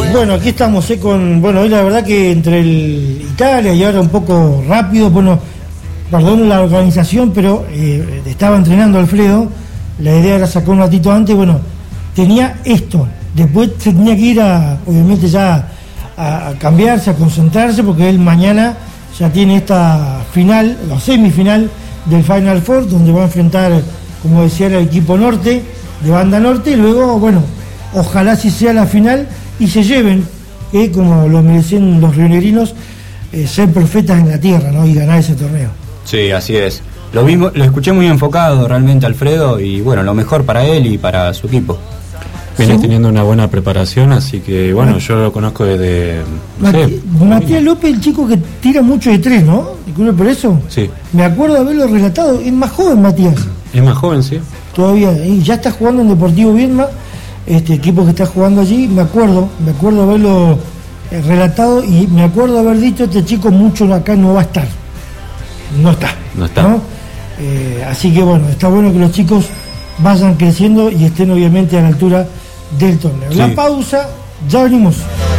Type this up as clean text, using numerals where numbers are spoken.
Bueno, aquí estamos con, bueno, hoy la verdad que entre el Italia y ahora un poco rápido, bueno, perdón la organización, pero estaba entrenando Alfredo, la idea era sacar un ratito antes, bueno, tenía esto, después se tenía que ir obviamente ya a cambiarse, a concentrarse, porque él mañana ya tiene esta final, la semifinal del Final Four, donde va a enfrentar, como decía, el equipo norte, de Banda Norte, y luego, bueno, ojalá si sea la final y se lleven, como lo merecen los rionegrinos, ser profetas en la tierra, ¿no? Y ganar ese torneo. Sí, así es. Lo escuché muy enfocado realmente, Alfredo, y bueno, lo mejor para él y para su equipo. Viene teniendo una buena preparación, así que bueno, yo lo conozco desde... Matías López, el chico que tira mucho de tres, ¿no? ¿Disculpe por eso? Sí. Me acuerdo de haberlo relatado, es más joven Matías. Es más joven, sí. Todavía, ya está jugando en Deportivo Viedma, este equipo que está jugando allí, me acuerdo haberlo relatado y me acuerdo haber dicho, este chico mucho acá no va a estar. No está. ¿No? Así que bueno, está bueno que los chicos vayan creciendo y estén obviamente a la altura del torneo. Sí. La pausa, ya venimos.